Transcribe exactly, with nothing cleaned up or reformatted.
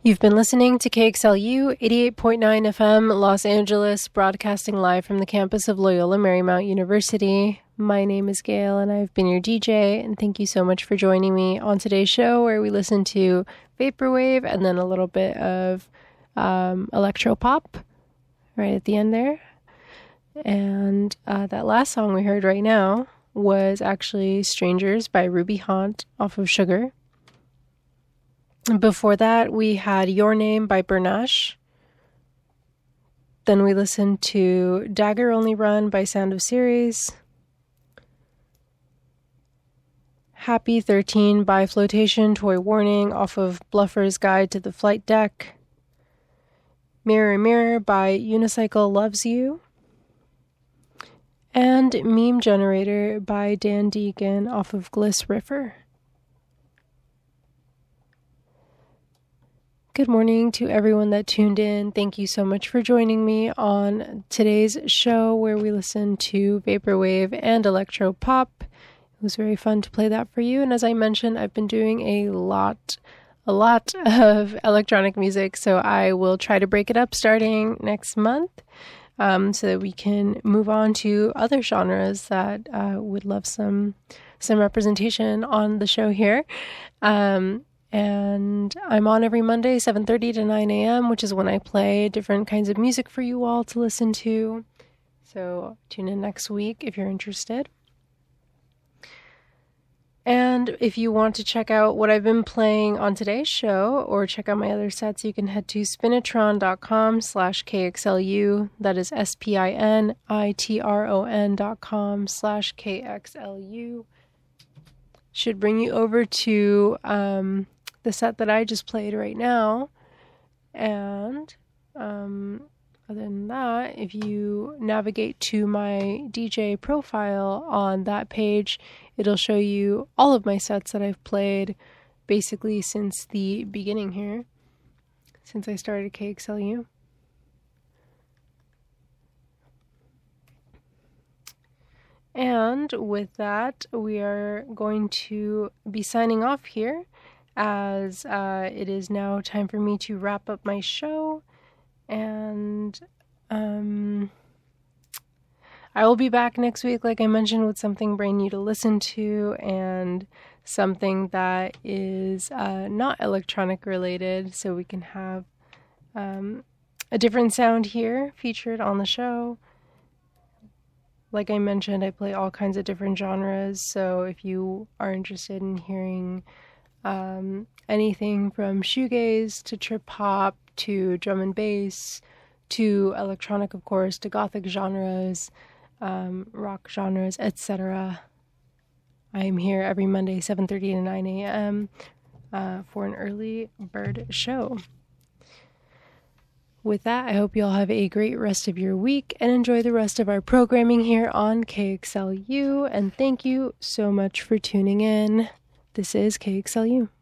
You've been listening to K X L U eighty-eight point nine F M Los Angeles, broadcasting live from the campus of Loyola Marymount University. My name is Gail, and I've been your D J, and thank you so much for joining me on today's show, where we listen to vaporwave and then a little bit of um, electro pop right at the end there. And uh, that last song we heard right now was actually Strangers by Ruby Haunt off of Sugar. Before that, we had Your Name by Bernache. Then we listened to Dagger Only Run by Sound of Ceres. Happy thirteen by Flotation Toy Warning off of Bluffer's Guide to the Flight Deck. Mirror Mirror by Unicycle Loves You. And Meme Generator by Dan Deegan off of Gliss River. Good morning to everyone that tuned in. Thank you so much for joining me on today's show, where we listen to vaporwave and electro pop. It was very fun to play that for you. And as I mentioned, I've been doing a lot, a lot of electronic music, so I will try to break it up starting next month, um, so that we can move on to other genres that uh, would love some some representation on the show here. Um, And I'm on every Monday, seven thirty to nine a.m., which is when I play different kinds of music for you all to listen to. So tune in next week if you're interested. And if you want to check out what I've been playing on today's show, or check out my other sets, you can head to spinitron.com slash KXLU. That is S-P-I-N-I-T-R-O-N dot com slash K-X-L-U. Should bring you over to um, the set that I just played right now. And um, other than that, if you navigate to my D J profile on that page, it'll show you all of my sets that I've played basically since the beginning here, since I started K X L U. And with that, we are going to be signing off here, as uh, it is now time for me to wrap up my show. And um, I will be back next week, like I mentioned, with something brand new to listen to and something that is uh, not electronic related, so we can have um, a different sound here featured on the show. Like I mentioned, I play all kinds of different genres, so if you are interested in hearing um, anything from shoegaze to trip hop to drum and bass to electronic, of course, to gothic genres, um, rock genres, et cetera, I am here every Monday, seven thirty to nine a.m. Uh, for an early bird show. With that, I hope you all have a great rest of your week and enjoy the rest of our programming here on K X L U. And thank you so much for tuning in. This is K X L U.